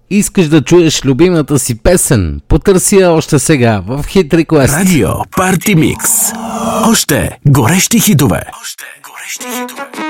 Искаш да чуеш любимата си песен? Потърси я още сега в Hit Request. Радио Парти Микс. Още горещи хитове.